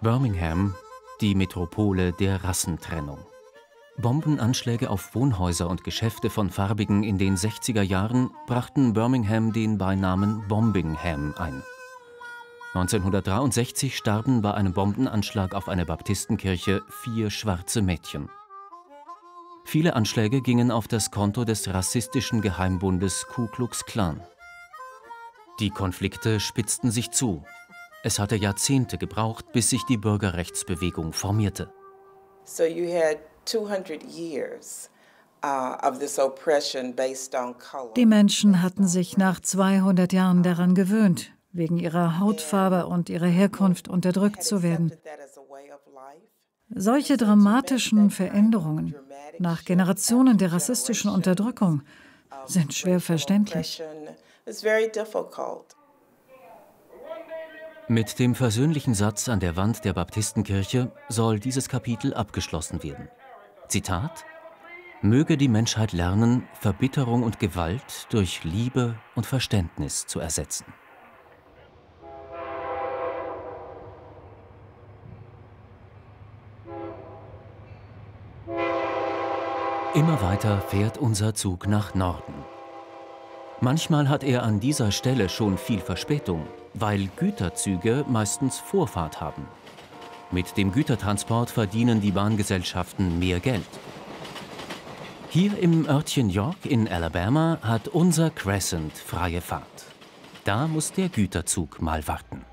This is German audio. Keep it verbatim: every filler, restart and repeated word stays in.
Birmingham, die Metropole der Rassentrennung. Bombenanschläge auf Wohnhäuser und Geschäfte von Farbigen in den sechziger Jahren brachten Birmingham den Beinamen Bombingham ein. neunzehnhundertdreiundsechzig starben bei einem Bombenanschlag auf eine Baptistenkirche vier schwarze Mädchen. Viele Anschläge gingen auf das Konto des rassistischen Geheimbundes Ku Klux Klan. Die Konflikte spitzten sich zu. Es hatte Jahrzehnte gebraucht, bis sich die Bürgerrechtsbewegung formierte. So you had two hundred years uh, of this oppression based on color. Die Menschen hatten sich nach zweihundert Jahren daran gewöhnt, wegen ihrer Hautfarbe und ihrer Herkunft unterdrückt zu werden. Solche dramatischen Veränderungen nach Generationen der rassistischen Unterdrückung sind schwer verständlich. Mit dem versöhnlichen Satz an der Wand der Baptistenkirche soll dieses Kapitel abgeschlossen werden. Zitat: Möge die Menschheit lernen, Verbitterung und Gewalt durch Liebe und Verständnis zu ersetzen. Immer weiter fährt unser Zug nach Norden. Manchmal hat er an dieser Stelle schon viel Verspätung, weil Güterzüge meistens Vorfahrt haben. Mit dem Gütertransport verdienen die Bahngesellschaften mehr Geld. Hier im Örtchen York in Alabama hat unser Crescent freie Fahrt. Da muss der Güterzug mal warten.